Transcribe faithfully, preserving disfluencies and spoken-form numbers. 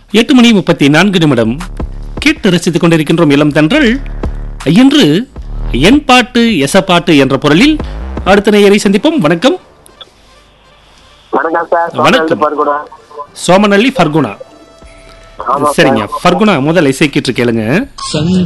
எட்டு மணி முப்பத்தி நான்கு நிமிடம் கேட்டு ரசித்துக் கொண்டிருக்கின்றோம் இளம் தென்றல். இன்று என் பாட்டு எச பாட்டு என்ற பொருளில் அடுத்த நேயரை சந்திப்போம். வணக்கம். வணக்கம் சார். வணக்கம். சோமனல்லி ஃபர்குணா. சரிங்க ஃபர்குணா, முதல் இசைக்கிட்டு கேளுங்க.